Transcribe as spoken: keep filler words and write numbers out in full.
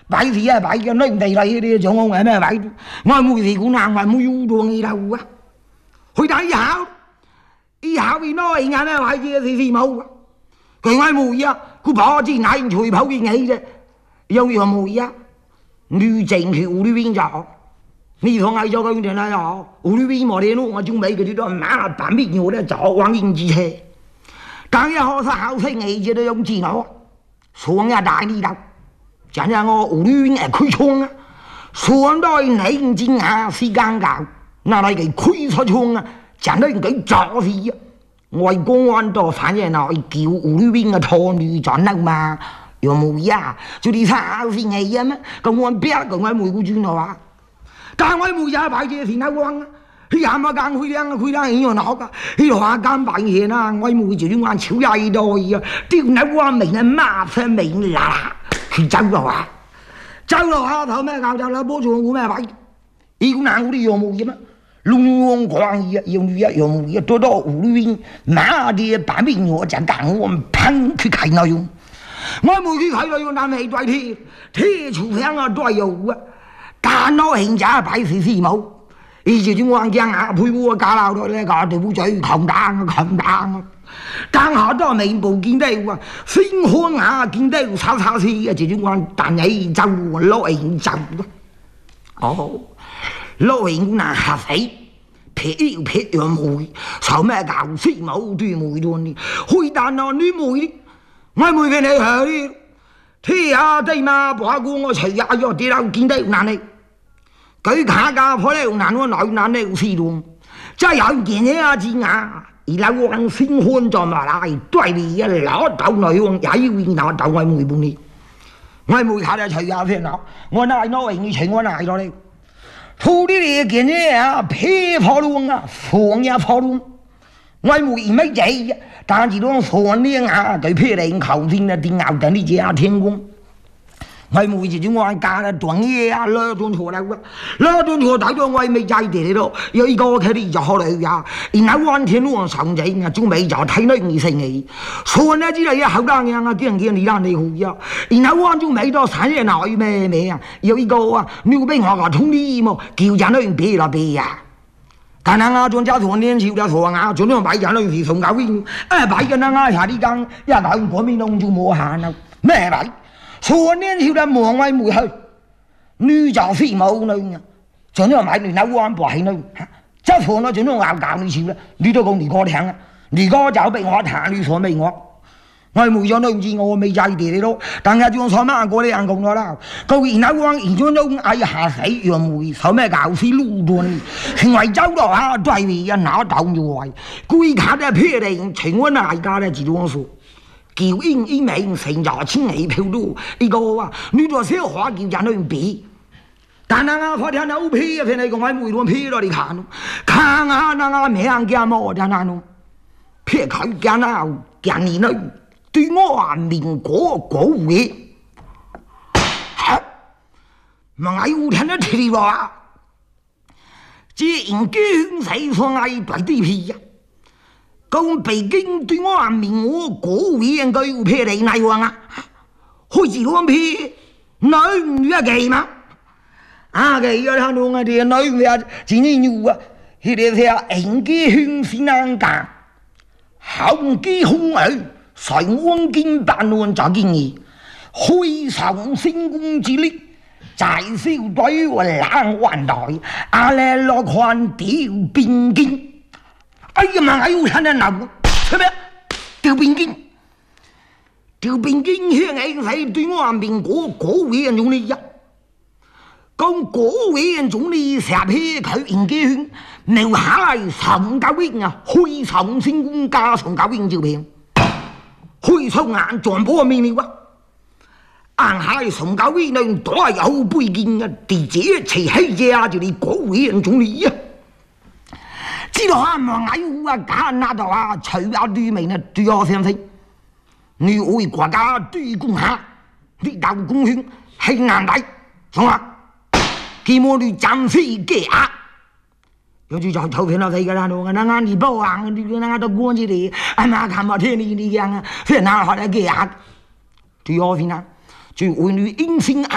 摆thì à摆cho nó đầy đầy đi chỗ ông em摆ngoài mùi thì cũng nàng ngoài mùi u đuông gì đâu á hồi đại y hảo y hảo vì nói nhà nó phải gì thì gì màu cái ngoài mùi á cứ bỏ chi này chui bảo cái ngày đấy giống như mùi á nữ chính thì u đi viên rõ你同爱交个用点来哦，屋里边冇电路，我就每个地方买了半米牛的早光阴机车，当然好是好些年纪都用电脑，双也大力道，现在我屋里边还开窗啊，双到内经啊是尴尬，拿来给开出窗啊，现在给炸死啊！我公安到反正那叫屋里边的拖女转了嘛，有冇呀？就你啥是年呀嘛？公安别公安每个军了啊！但我每日擺這田喺光啊，佢廿乜間佢兩佢兩樣鬧噶，佢話間擺嘢啦，我每住啲眼超曳多啊，啲喺光明啊抹出明啦，佢走咗啊，走咗下頭咩搞走啦，波住我咩擺，依個難我啲樣冇嘢咩，龍王狂嘢，樣魚一樣冇嘢，多多胡亂馬啲板面我就講我噴佢睇內容，我每佢睇內容但係對鐵鐵柱上啊對有啊。但我現在擺是四毛，以前我講啊，配我家鬧到呢個對不嘴窮單窮單，但下都未報見到啊，星空啊見到叉叉事啊，就種講但係就攞人就哦，攞人嗱嚇死，撇要撇樣梅，受咩教四毛對梅段呢？開單啊你梅，我梅俾你去。天下地嘛，把過我隨下咗啲樓見到難你，佢卡架破咧難我內難咧事動，真係有件嘢啊知啊，而家往星看咗埋嚟，對你一攞到內容，也要拿到我每半年，我每下就隨下先啦，我嗱攞你請我嗱咗你，土地呢件嘢啊，撇破luôn啊，放也破luôn。我每mấy vậy ta chỉ đó phồn đi à cái phía đây khẩu tin là tin nào đến đi chơi thiên cung ngày mùi chỉ chúng ngoài cả là tuần nghe lơ tuần thua đâu lơ tuần thua tại cho ngoài mấy chạy để đó有一個佢哋就好嚟呀然後วัน天路上仔啊中美就睇到你成你所以呢知道一好多人啊見見你讓你好呀然後วัน中美到產業內咩咩啊有一個啊你俾我個通知麼叫人都別啦別呀但係我仲有同年少嘅同我仲有買人類是從教viên誒買嘅啦我下啲間一來嗰邊弄就冇限啦咩買從年少嘅望位沒去女就非冇女啊仲有買女扭安排女即係從我仲有拗教女少啦你都講你哥聽啊你哥就俾我彈你所俾我我冇咗都唔知我未制地你咯，但係仲所乜過啲人講咗啦，個然後講然中中哎下死樣梅，受咩教師路段，成為州落下對面人拿到咗位，歸卡嘅撇定，情我大家咧自動數，叫英英名成咗千幾票都，呢個啊，呢個小話叫人去比。但係我發現有撇嘅，你講喺梅段撇咗你看咯，看下那個咩人家冇得難咯，撇佢家那家你呢？對我啊，民國國會，嘛我有聽得聽話，這應該係說我對地皮呀。講北京對我啊，民國國會應該有撇嚟內容啊，開始講撇，內唔要給嘛？啊，給要他弄啊啲內唔要，今年有啊，佢哋係應該向先人講，後機空兒。在安經辦案就建議開創新功之力，在小隊和冷環台，阿叻落看調邊境。哎呀媽！我要睇得鬧，係咪？調邊境，調邊境向係係對我民國國會人用嚟呀。講國會人總理成批佢應該向留下嚟上教員啊，開創新功加上教員照片。開出眼撞破命了啊！硬係從教會內都係有背景嘅，地者齊喺嘢就你國會人總理啊！知道啊，望矮戶啊，假那度啊，除下對面啊，對我相信，你為國家對公下，你有貢獻係硬底，懂嘛？希望你暫時嘅啊！有就就投票了這個啦，我那個你報啊，你那個都過去的，俺媽看不見你你樣啊，非拿好來給啊，對我finna，就為你因心啊。